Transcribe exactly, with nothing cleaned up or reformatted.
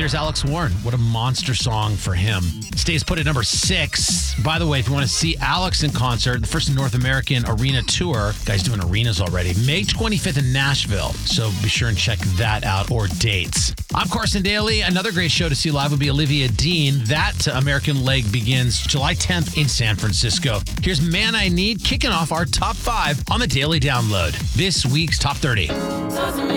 here's Alex Warren. What a monster song for him. Stays put at number six. By the way, if you want to see Alex in concert, the first North American arena tour, guy's doing arenas already, May twenty-fifth in Nashville. So be sure and check that out, or dates. I'm Carson Daly. Another great show to see live would be Olivia Dean. That American leg begins July tenth in San Francisco. Here's Man I Need, kicking off our top five on the Daily Download. This week's Top thirty.